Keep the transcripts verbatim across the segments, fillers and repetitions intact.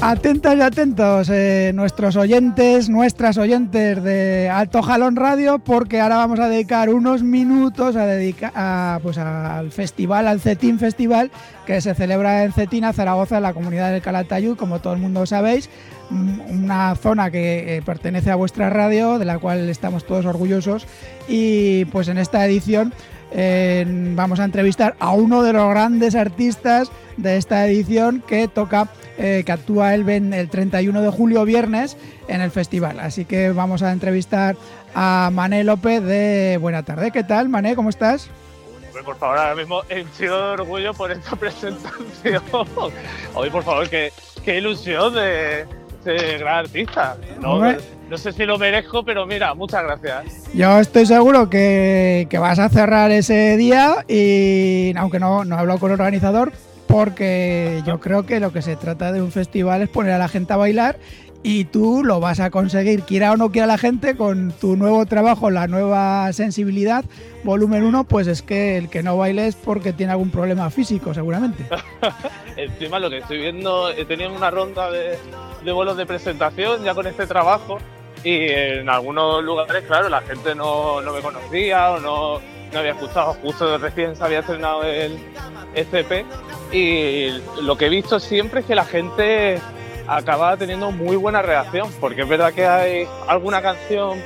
Atentas y atentos, eh, nuestros oyentes, nuestras oyentes de Alto Jalón Radio, porque ahora vamos a dedicar unos minutos a dedicar a, pues al festival, al Cetín Festival, que se celebra en Cetina, Zaragoza, en la comunidad del Calatayud, como todo el mundo sabéis, una zona que eh, pertenece a vuestra radio, de la cual estamos todos orgullosos, y pues en esta edición eh, vamos a entrevistar a uno de los grandes artistas de esta edición que toca, eh, que actúa el, el treinta y uno de julio, viernes, en el festival. Así que vamos a entrevistar a Mané López de Buena Tarde. ¿Qué tal, Mané? ¿Cómo estás? Por favor, ahora mismo he sido de orgullo por esta presentación. Hoy, por favor, qué, qué ilusión de este gran artista. No, no sé si lo merezco, pero mira, muchas gracias. Yo estoy seguro que, que vas a cerrar ese día, y aunque no, no he hablado con el organizador, porque yo creo que lo que se trata de un festival es poner a la gente a bailar, y tú lo vas a conseguir, quiera o no quiera la gente, con tu nuevo trabajo, la nueva sensibilidad, volumen uno, pues es que el que no baile es porque tiene algún problema físico, seguramente. Encima lo que estoy viendo, he tenido una ronda de, de vuelos de presentación ya con este trabajo, y en algunos lugares, claro, la gente no, no me conocía o no, no había escuchado, justo recién se había estrenado el E P, y lo que he visto siempre es que la gente acaba teniendo muy buena reacción, porque es verdad que hay alguna canción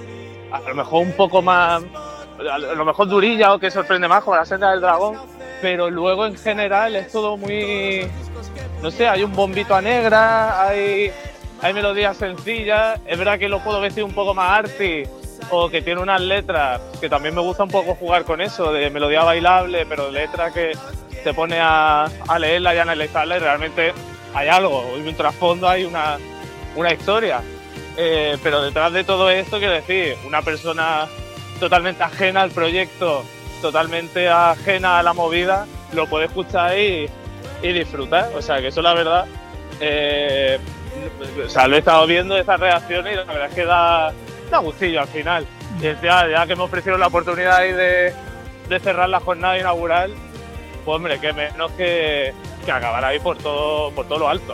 a lo mejor un poco más, a lo mejor durilla o que sorprende más, como La Senda del Dragón, pero luego en general es todo muy, no sé, hay un bombito a negra, hay, hay melodías sencillas. Es verdad que lo puedo vestir un poco más arty, o que tiene unas letras que también me gusta un poco jugar con eso, de melodía bailable, pero letras que te pone a, a leerla y a analizarla, y realmente hay algo, hay un trasfondo, hay una, una historia. Eh, pero detrás de todo esto, quiero decir, una persona totalmente ajena al proyecto, totalmente ajena a la movida, lo puede escuchar y, y disfrutar. O sea, que eso la verdad, eh, o sea, lo he estado viendo, esas reacciones, y la verdad es que da, da gustillo al final. Y ya, ya que me ofrecieron la oportunidad ahí de, de cerrar la jornada inaugural, pues hombre, que menos que, que acabar ahí por todo, por todo lo alto.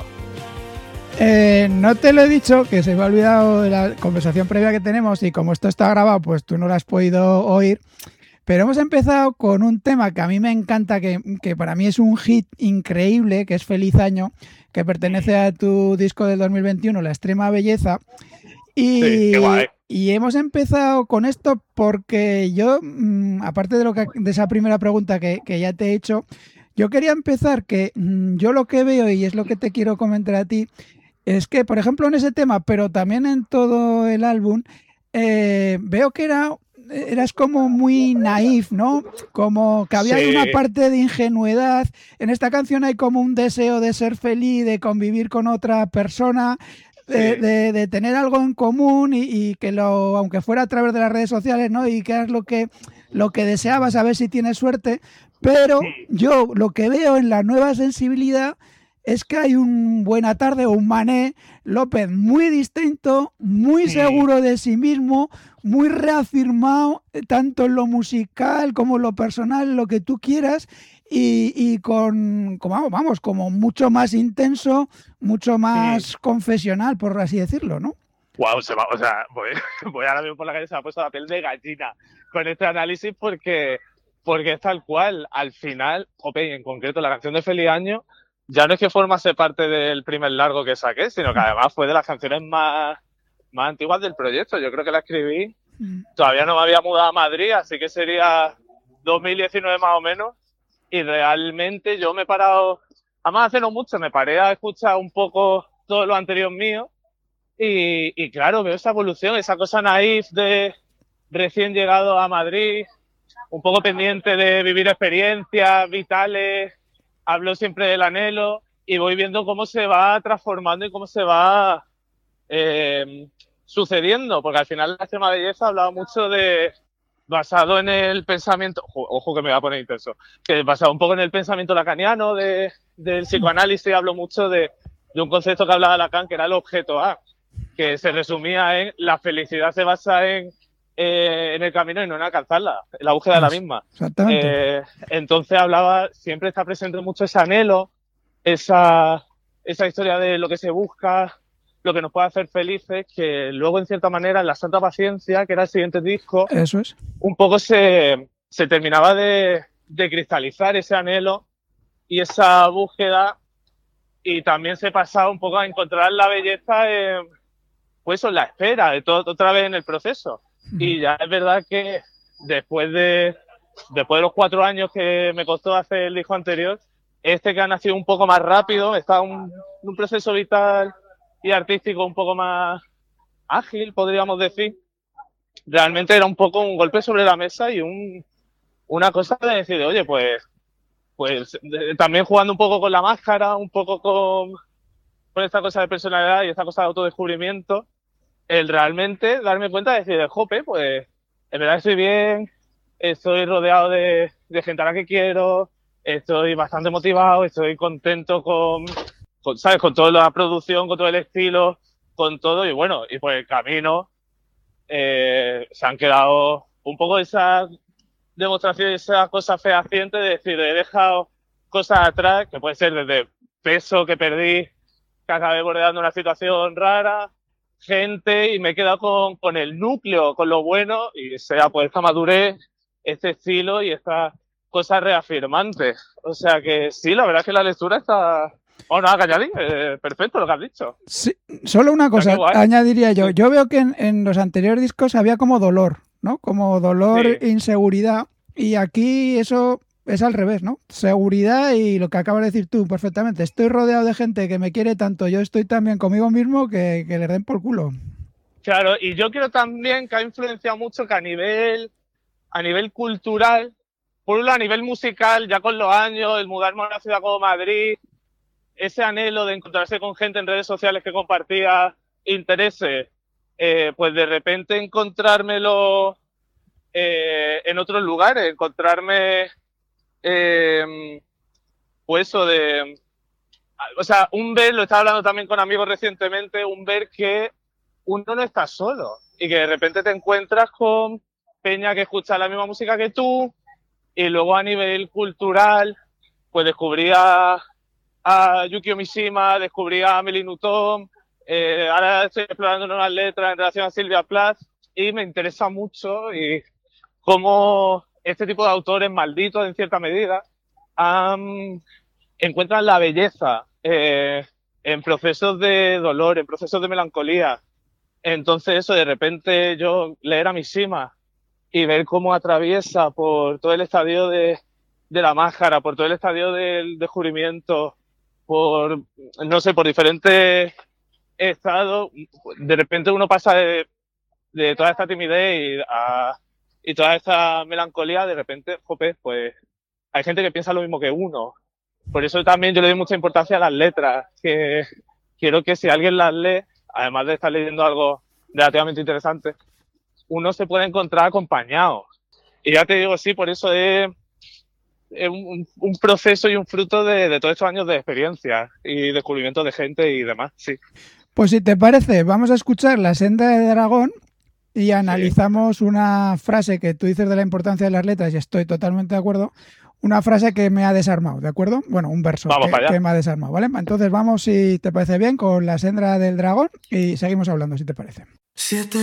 Eh, no te lo he dicho, que se me ha olvidado de la conversación previa que tenemos, y como esto está grabado, pues tú no lo has podido oír, pero hemos empezado con un tema que a mí me encanta, que, que para mí es un hit increíble, que es Feliz Año, que pertenece a tu disco del dos mil veintiuno, La Extrema Belleza. Y, sí, qué guay. Y hemos empezado con esto porque yo, mmm, aparte de, lo que, de esa primera pregunta que, que ya te he hecho, yo quería empezar que mmm, yo lo que veo, y es lo que te quiero comentar a ti, es que, por ejemplo, en ese tema, pero también en todo el álbum, eh, veo que era, eras como muy naif, ¿no? Como que había sí. una parte de ingenuidad. En esta canción hay como un deseo de ser feliz, de convivir con otra persona, de, sí. de, de tener algo en común, y, y que lo, aunque fuera a través de las redes sociales, ¿no? Y que es lo que, lo que deseabas, a ver si tienes suerte. Pero sí. yo lo que veo en la nueva sensibilidad es que hay un Buena Tarde, o un Mané López muy distinto, muy sí. seguro de sí mismo, muy reafirmado, tanto en lo musical como en lo personal, lo que tú quieras, y, y con, como, vamos, como mucho más intenso, mucho más sí. confesional, por así decirlo, ¿no? Wow, se va, o sea, voy, voy ahora mismo por la calle, se me ha puesto la piel de gallina con este análisis, porque, porque es tal cual. Al final, jope, y en concreto la canción de Feliz Año, ya no es que formase parte del primer largo que saqué, sino que además fue de las canciones más, más antiguas del proyecto. Yo creo que la escribí, todavía no me había mudado a Madrid, así que sería dos mil diecinueve más o menos. Y realmente yo me he parado, además hace no mucho, me paré a escuchar un poco todo lo anterior mío. Y, y claro, veo esa evolución, esa cosa naif de recién llegado a Madrid, un poco pendiente de vivir experiencias vitales. Hablo siempre del anhelo, y voy viendo cómo se va transformando y cómo se va eh, sucediendo, porque al final La Extrema Belleza hablaba mucho de, basado en el pensamiento, ojo, ojo que me va a poner intenso, que basado un poco en el pensamiento lacaniano de, del psicoanálisis. Hablo mucho de, de un concepto que hablaba Lacan, que era el objeto A, que se resumía en la felicidad se basa en Eh, en el camino y no en alcanzarla, en la búsqueda de la misma. Exactamente. Eh, entonces hablaba, siempre está presente mucho ese anhelo, esa, esa historia de lo que se busca, lo que nos puede hacer felices, que luego en cierta manera en La Santa Paciencia, que era el siguiente disco, eso es, un poco se, se terminaba de, de cristalizar ese anhelo y esa búsqueda, y también se pasaba un poco a encontrar la belleza en, pues en la espera, de todo, otra vez en el proceso. Uh-huh. Y ya es verdad que después de, después de los cuatro años que me costó hacer el disco anterior, este que ha nacido un poco más rápido, está un, un proceso vital y artístico un poco más ágil, podríamos decir. Realmente era un poco un golpe sobre la mesa y un, una cosa de decir, oye, pues, pues de, también jugando un poco con la máscara, un poco con, con esta cosa de personalidad y esta cosa de autodescubrimiento, el realmente darme cuenta de decir, jope, pues en verdad estoy bien, estoy rodeado de, de gente a la que quiero, estoy bastante motivado, estoy contento con, con, ¿sabes? Con toda la producción, con todo el estilo, con todo, y bueno, y por el camino eh, se han quedado un poco esas demostraciones, esas cosas fehacientes de decir, he dejado cosas atrás, que puede ser desde peso que perdí, que acabé bordeando una situación rara, gente, y me he quedado con, con el núcleo, con lo bueno, y sea pues esta madurez, este estilo y estas cosas reafirmantes. O sea que sí, la verdad es que la lectura está... Oh, nada, que añadir, eh, perfecto lo que has dicho. Sí, solo una cosa añadiría yo. Yo veo que en, en los anteriores discos había como dolor, ¿no? Como dolor, sí. Inseguridad, y aquí eso es al revés, ¿no? Seguridad y lo que acabas de decir tú perfectamente. Estoy rodeado de gente que me quiere tanto, yo estoy también conmigo mismo que, que le den por culo. Claro, y yo creo también que ha influenciado mucho que a nivel, a nivel cultural, por un lado a nivel musical, ya con los años, el mudarme a una ciudad como Madrid, ese anhelo de encontrarse con gente en redes sociales que compartía intereses, eh, pues de repente encontrármelo eh, en otros lugares, encontrarme eh, pues eso de, o sea, un ver, lo estaba hablando también con amigos recientemente, un ver que uno no está solo y que de repente te encuentras con peña que escucha la misma música que tú, y luego a nivel cultural pues descubrí a a Yukio Mishima, descubrí a Amélie Nothomb, eh, ahora estoy explorando nuevas letras en relación a Sylvia Plath, y me interesa mucho y cómo este tipo de autores malditos en cierta medida um, encuentran la belleza eh, en procesos de dolor, en procesos de melancolía. Entonces eso, de repente yo leer a Mishima y ver cómo atraviesa por todo el estadio de, de la máscara, por todo el estadio del descubrimiento, por, no sé, por diferentes estados, de repente uno pasa de, de toda esta timidez y, a, y toda esta melancolía, de repente, jope, pues hay gente que piensa lo mismo que uno. Por eso también yo le doy mucha importancia a las letras, que quiero que si alguien las lee, además de estar leyendo algo relativamente interesante, uno se pueda encontrar acompañado. Y ya te digo, sí, por eso es... Un, un proceso y un fruto de, de todos estos años de experiencia y descubrimiento de gente y demás, sí. Pues si te parece, vamos a escuchar La Senda de Dragón y analizamos sí. Una frase que tú dices de la importancia de las letras, y estoy totalmente de acuerdo, una frase que me ha desarmado, ¿de acuerdo? Bueno, un verso que, que me ha desarmado, ¿vale? Entonces vamos, si te parece bien, con La Senda del Dragón y seguimos hablando, si te parece. Siete